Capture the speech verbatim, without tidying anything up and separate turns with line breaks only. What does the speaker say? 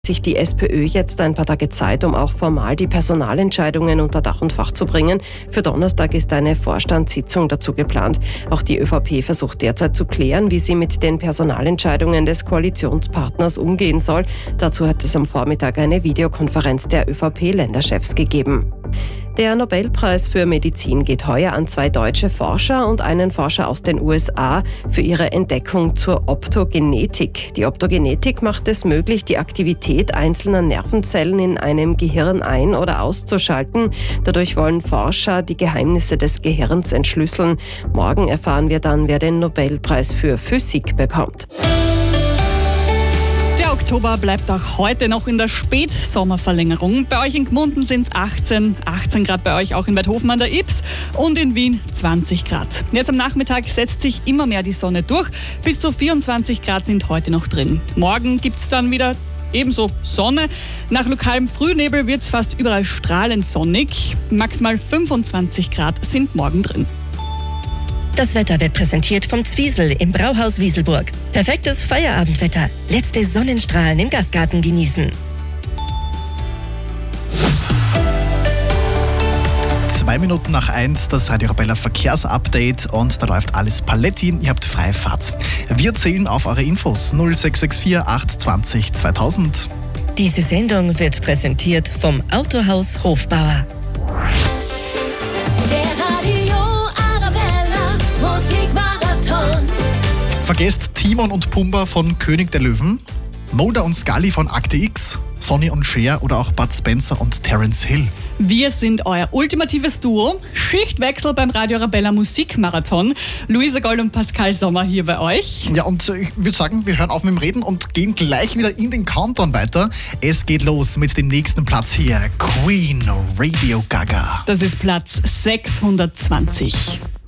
Sich die SPÖ jetzt ein paar Tage Zeit, um auch formal die Personalentscheidungen unter Dach und Fach zu bringen. Für Donnerstag ist eine Vorstandssitzung dazu geplant. Auch die ÖVP versucht derzeit zu klären, wie sie mit den Personalentscheidungen des Koalitionspartners umgehen soll. Dazu hat es am Vormittag eine Videokonferenz der ÖVP-Länderchefs gegeben. Der Nobelpreis für Medizin geht heuer an zwei deutsche Forscher und einen Forscher aus den U S A für ihre Entdeckung zur Optogenetik. Die Optogenetik macht es möglich, die Aktivität einzelner Nervenzellen in einem Gehirn ein- oder auszuschalten. Dadurch wollen Forscher die Geheimnisse des Gehirns entschlüsseln. Morgen erfahren wir dann, wer den Nobelpreis für Physik bekommt.
Der Oktober bleibt auch heute noch in der Spätsommerverlängerung. Bei euch in Gmunden sind es achtzehn, achtzehn Grad bei euch auch in Weidhofen an der Ybbs und in Wien zwanzig Grad. Jetzt am Nachmittag setzt sich immer mehr die Sonne durch. Bis zu vierundzwanzig Grad sind heute noch drin. Morgen gibt es dann wieder ebenso Sonne. Nach lokalem Frühnebel wird es fast überall strahlend sonnig. Maximal fünfundzwanzig Grad sind morgen drin.
Das Wetter wird präsentiert vom Zwiesel im Brauhaus Wieselburg. Perfektes Feierabendwetter. Letzte Sonnenstrahlen im Gastgarten genießen.
Zwei Minuten nach eins, das Radio Arabella Verkehrsupdate und da läuft alles Paletti. Ihr habt freie Fahrt. Wir zählen auf eure Infos null sechs sechs vier acht zwanzig zweitausend.
Diese Sendung wird präsentiert vom Autohaus Hofbauer.
Vergesst Timon und Pumba von König der Löwen, Mulder und Scully von Akte X, Sonny und Cher oder auch Bud Spencer und Terence Hill.
Wir sind euer ultimatives Duo. Schichtwechsel beim Radio Arabella Musikmarathon. Luisa Gold und Pascal Sommer hier bei euch.
Ja, und ich würde sagen, wir hören auf mit dem Reden und gehen gleich wieder in den Countdown weiter. Es geht los mit dem nächsten Platz hier. Queen, Radio Gaga.
Das ist Platz sechshundertzwanzig.